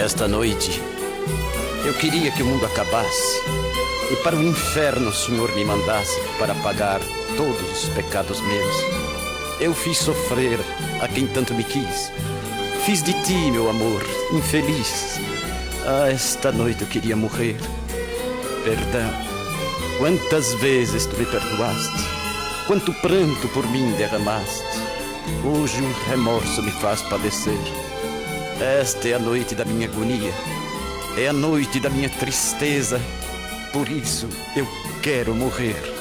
Esta noite, eu queria que o mundo acabasse e para o inferno o Senhor me mandasse para pagar todos os pecados meus. Eu fiz sofrer a quem tanto me quis. Fiz de ti, meu amor, infeliz. Ah, esta noite eu queria morrer. Perdão, quantas vezes tu me perdoaste, quanto pranto por mim derramaste. Hoje o remorso me faz padecer. Esta é a noite da minha agonia, é a noite da minha tristeza. Por isso eu quero morrer.